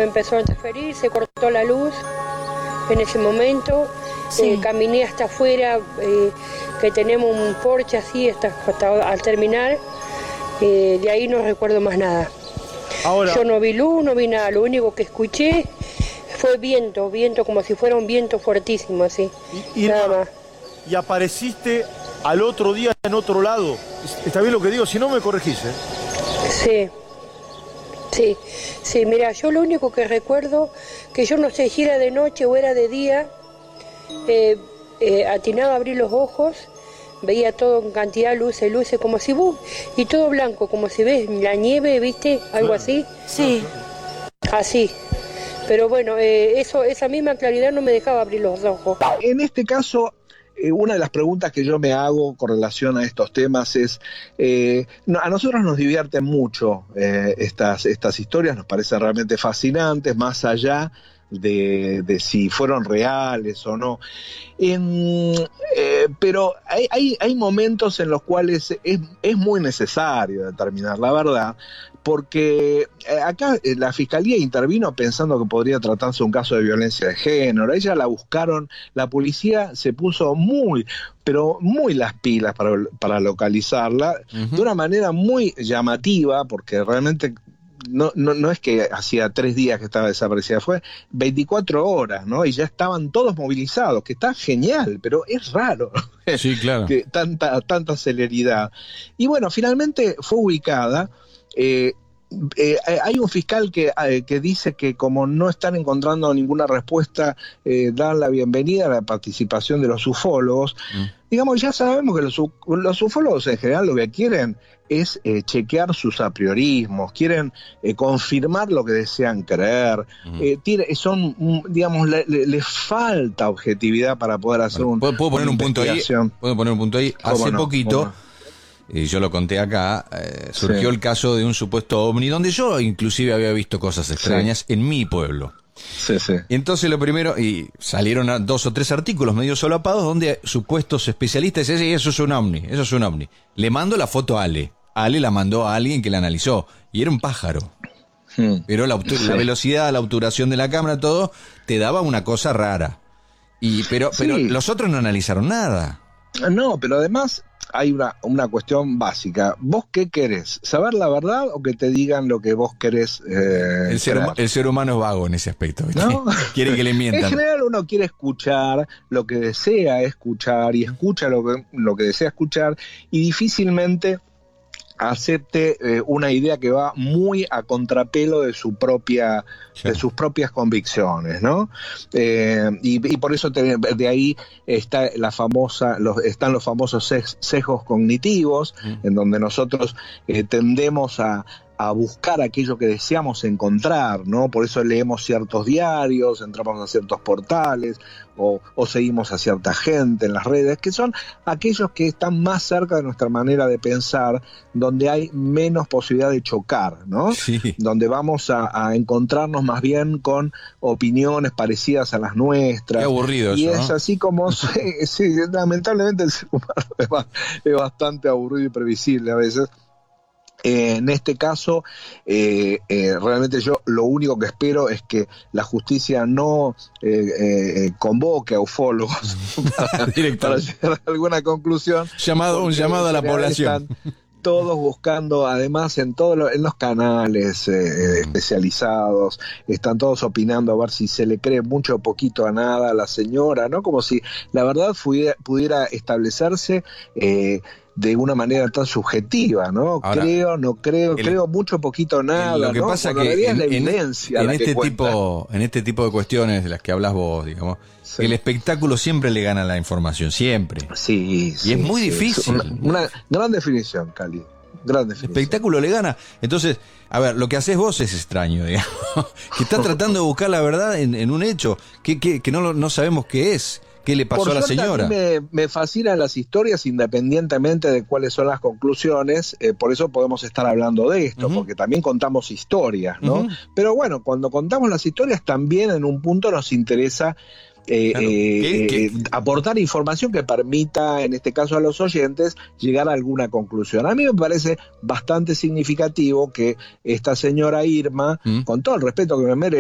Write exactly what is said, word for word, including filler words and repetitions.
me empezó a interferir, se cortó la luz en ese momento. Sí. Eh, caminé hasta afuera, eh, que tenemos un porche así hasta, hasta al terminal. Eh, de ahí no recuerdo más nada. Ahora, Yo no vi luz, no vi nada. Lo único que escuché fue viento, viento como si fuera un viento fuertísimo así. y, Nada Irma, más. y apareciste al otro día en otro lado. ¿Está bien lo que digo? Si no, me corregís, ¿eh? Sí, sí, sí, mira, yo lo único que recuerdo, que yo no sé si era de noche o era de día, eh, eh, atinaba a abrir los ojos, veía todo en cantidad de luces, luces, como si vos, y todo blanco, como si ves la nieve, ¿viste? Algo así, Sí. así. Pero bueno, eh, eso, esa misma claridad no me dejaba abrir los ojos. En este caso, eh, una de las preguntas que yo me hago con relación a estos temas es, eh, no, a nosotros nos divierten mucho eh, estas, estas historias, nos parecen realmente fascinantes, más allá de, de si fueron reales o no. En, eh, pero hay, hay, hay momentos en los cuales es, es muy necesario determinar la verdad, porque eh, acá eh, la Fiscalía intervino pensando que podría tratarse de un caso de violencia de género. Ella la buscaron, la policía se puso muy, pero muy las pilas para, para localizarla, uh-huh, de una manera muy llamativa, porque realmente no, no, no es que hacía tres días que estaba desaparecida, fue veinticuatro horas, ¿no? Y ya estaban todos movilizados, que está genial, pero es raro. Sí, claro. Que tanta, tanta celeridad. Y bueno, finalmente fue ubicada. Eh, eh, hay un fiscal que, eh, que dice que como no están encontrando ninguna respuesta, eh, dan la bienvenida a la participación de los ufólogos. Mm. Digamos, ya sabemos que los, los ufólogos en general lo que quieren es eh, chequear sus apriorismos, quieren eh, confirmar lo que desean creer, mm. eh, tiene, son, digamos, les le, le falta objetividad para poder hacer bueno, un ¿puedo, ¿puedo poner un punto ahí? ¿Puedo poner un punto ahí? Hace no? poquito, y yo lo conté acá, eh, surgió sí. el caso de un supuesto ovni, donde yo inclusive había visto cosas extrañas sí. en mi pueblo. Sí, sí. Y entonces lo primero, y salieron dos o tres artículos medio solapados donde supuestos especialistas decían, sí, eso es un ovni, eso es un ovni. Le mando la foto a Ale. Ale la mandó a alguien que la analizó, y era un pájaro. Hmm. Pero la, sí. la velocidad, la obturación de la cámara, todo, te daba una cosa rara. Y pero, sí. pero los otros no analizaron nada. No, pero además hay una, una cuestión básica. ¿Vos qué querés? ¿Saber la verdad o que te digan lo que vos querés? Eh, el, ser, el ser humano es vago en ese aspecto, ¿viste? ¿No? Quiere que le mientan. En general uno quiere escuchar lo que desea escuchar y escucha lo que, lo que desea escuchar, y difícilmente acepte eh, una idea que va muy a contrapelo de su propia sí. de sus propias convicciones, ¿no? Eh, y, y por eso te, de ahí está la famosa los, están los famosos sesgos cognitivos, mm. en donde nosotros eh, tendemos a a buscar aquello que deseamos encontrar, ¿no? Por eso leemos ciertos diarios, entramos a ciertos portales o, o seguimos a cierta gente en las redes, que son aquellos que están más cerca de nuestra manera de pensar, donde hay menos posibilidad de chocar, ¿no? Sí. Donde vamos a, a encontrarnos más bien con opiniones parecidas a las nuestras. Qué aburrido y eso, es ¿no? así como, sí, sí, lamentablemente el ser humano es bastante aburrido y previsible a veces. Eh, en este caso, eh, eh, realmente yo lo único que espero es que la justicia no eh, eh, convoque a ufólogos para, para llegar a alguna conclusión. Llamado, un llamado a la población. Están todos buscando, además en todos los, en los canales eh, especializados, están todos opinando a ver si se le cree mucho o poquito a nada a la señora, ¿no? Como si la verdad pudiera, pudiera establecerse eh, de una manera tan subjetiva, ¿no? Ahora, creo, no creo, el, creo mucho, poquito, nada. Lo que ¿no? pasa Bueno, que en, en, evidencia en, la este que tipo, en este tipo de cuestiones de las que hablas vos, digamos, sí. el espectáculo siempre le gana a la información, siempre. Sí, y sí, es muy sí, difícil. Una, una gran definición, Cali. Gran definición. El espectáculo le gana. Entonces, a ver, lo que haces vos es extraño, digamos. Que estás tratando de buscar la verdad en, en un hecho que, que, que no, no sabemos qué es. ¿Qué le pasó Por a la suerte, señora? A mí me, me fascinan las historias independientemente de cuáles son las conclusiones, eh, por eso podemos estar hablando de esto, uh-huh. porque también contamos historias, ¿no? Uh-huh. Pero bueno, cuando contamos las historias también en un punto nos interesa Eh, claro. eh, ¿Qué, qué? Eh, aportar información que permita, en este caso a los oyentes, llegar a alguna conclusión. A mí me parece bastante significativo que esta señora Irma, ¿Mm? con todo el respeto que me merece,